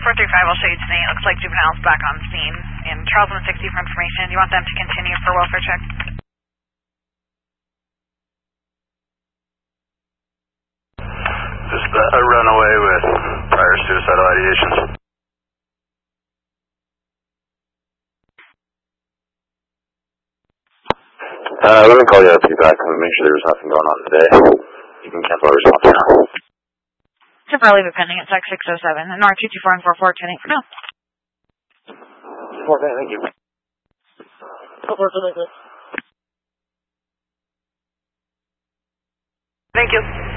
435 will show you today. It looks like juvenile's back on scene. And Charles 160 for information. Do you want them to continue for welfare check? Just a runaway with prior suicidal ideations. Let me call you up to you back and make sure there was nothing going on today. You can cancel our response now. Temporarily pending at Tech 607 and R224 and 44 10 8 for now. Okay, thank you. Thank you.